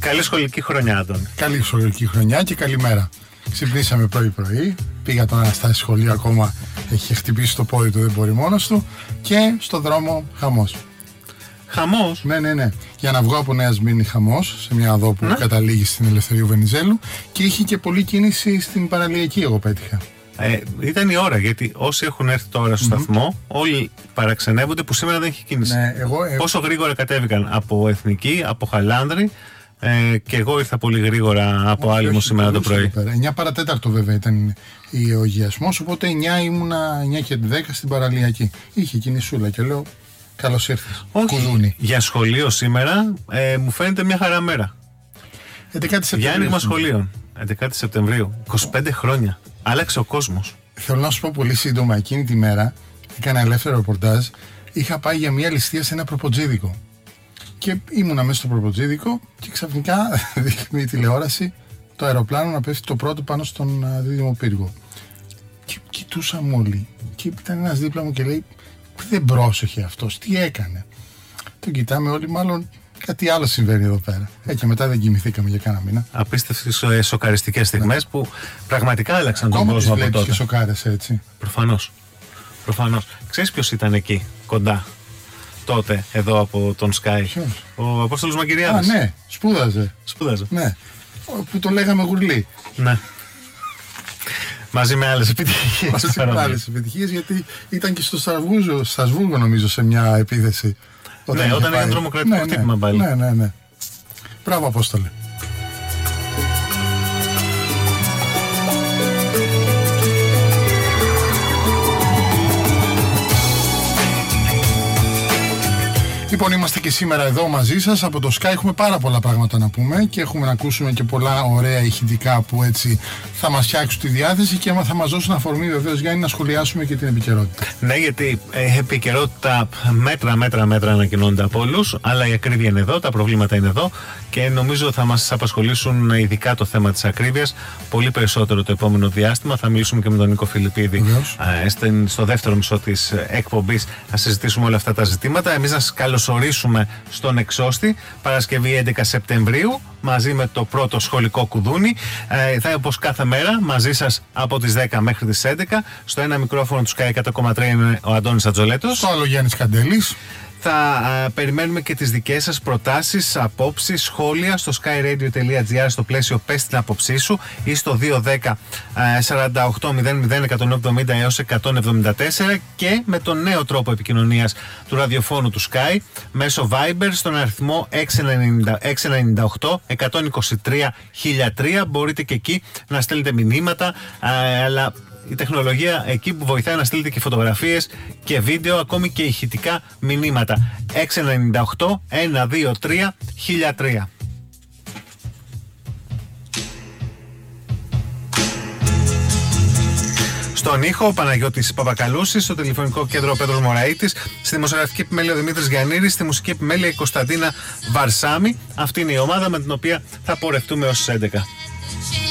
Καλή σχολική χρονιά, Άντων. Καλή σχολική χρονιά και καλημέρα. Ξυπνήσαμε πρωί-πρωί. Πήγα τον Αναστάση σχολείο, ακόμα έχει χτυπήσει το πόδι του, δεν μπορεί μόνος του. Και στο δρόμο χαμός. Χαμός? Ναι. Για να βγω από Νέα Σμύρνη, χαμός, σε μια οδό που καταλήγει στην Ελευθερίου Βενιζέλου. Και είχε και πολλή κίνηση στην παραλιακή, εγώ πέτυχα. Ήταν η ώρα, γιατί όσοι έχουν έρθει τώρα στο σταθμό, όλοι παραξενεύονται που σήμερα δεν έχει κίνηση. Ναι, πόσο γρήγορα κατέβηκαν από Εθνική, από Χαλάνδρη, και εγώ ήρθα πολύ γρήγορα από Άλυμο σήμερα το πρωί. 9 παρατέταρτο βέβαια ήταν ο γιασμός, οπότε 9 ήμουνα 9 και 10 στην παραλιακή. Είχε κινησούλα και λέω καλώς ήρθες. Κουδούνι. Για σχολείο σήμερα μου φαίνεται μια χαρά μέρα. 11 Σεπτεμβρίου. Για άνοιγμα σχολείων. 11 Σεπτεμβρίου. 25 χρόνια. Άλλαξε ο κόσμος. Θέλω να σου πω πολύ σύντομα, εκείνη τη μέρα έκανα ελεύθερο ρεπορτάζ. Είχα πάει για μια ληστεία σε ένα προποτζίδικο. Και ήμουνα μέσα στο προποτζίδικο και ξαφνικά δείχνει η τηλεόραση το αεροπλάνο να πέφτει το πρώτο πάνω στον δίδυμο πύργο. Και κοιτούσαμε όλοι. Και ήταν ένας δίπλα μου και λέει: δεν πρόσεχε αυτός, τι έκανε. Τον κοιτάμε όλοι, μάλλον κάτι άλλο συμβαίνει εδώ πέρα. Και μετά δεν κοιμηθήκαμε για κάνα μήνα. Απίστευτες σοκαριστικές στιγμές που πραγματικά άλλαξαν τον κόσμο. κόσμο από τότε. τότε. Και σοκάρεσαι, έτσι. Προφανώς. Ξέρεις ποιος ήταν εκεί, κοντά, τότε, εδώ από τον Sky? Ποιος? Ο Απόστολος Μακηριάδης. Ναι, σπούδαζε. Ναι. Που το λέγαμε γουρλί. Ναι. Μαζί με άλλες επιτυχίες. Γιατί ήταν και στο Στρασβούργο, νομίζω, σε μια επίθεση. Όταν έγινε τρομοκρατικό χτύπημα πάλι. Ναι. Μπράβο, Απόστολε. Λοιπόν, είμαστε και σήμερα εδώ μαζί σας από το Sky. Έχουμε πάρα πολλά πράγματα να πούμε και έχουμε να ακούσουμε και πολλά ωραία ηχητικά που έτσι θα μας φτιάξουν τη διάθεση και θα μας δώσουν αφορμή, βεβαίως, Γιάννη, να σχολιάσουμε και την επικαιρότητα. Ναι, γιατί επικαιρότητα μέτρα ανακοινώνται από όλους, αλλά η ακρίβεια είναι εδώ, τα προβλήματα είναι εδώ και νομίζω θα μας απασχολήσουν ειδικά το θέμα της ακρίβειας πολύ περισσότερο το επόμενο διάστημα. Θα μιλήσουμε και με τον Νίκο Φιλιππίδη στο δεύτερο μισό της εκπομπής, να συζητήσουμε όλα αυτά τα ζητήματα. Εμείς να σας καλωσορίσουμε στον Εξώστη, Παρασκευή 11 Σεπτεμβρίου, μαζί με το πρώτο σχολικό κουδούνι. Θα είναι όπως κάθε μέρα μαζί σας από τις 10 μέχρι τις 11. Στο ένα μικρόφωνο του Sky 100,3 είναι ο Αντώνης Ατζολέτος. Στο άλλο Γιάννης Καντέλης. Θα περιμένουμε και τις δικές σας προτάσεις, απόψεις, σχόλια στο skyradio.gr στο πλαίσιο «Πες την άποψή σου» ή στο 210 48 00 170 έως 174 και με τον νέο τρόπο επικοινωνίας του ραδιοφώνου του Sky μέσω Viber στον αριθμό 698 123 1003. Μπορείτε και εκεί να στέλνετε μηνύματα, αλλά η τεχνολογία εκεί που βοηθάει να στείλετε και φωτογραφίες και βίντεο, ακόμη και ηχητικά μηνύματα. 698 123 1003. Στον ήχο ο Παναγιώτης Παπακαλούσης, στο τηλεφωνικό κέντρο ο Πέτρος Μωραΐτης, στη δημοσιογραφική επιμέλεια ο Δημήτρης Γιαννήρης, στη μουσική επιμέλεια η Κωνσταντίνα Βαρσάμι. Αυτή είναι η ομάδα με την οποία θα πορευτούμε ως 11.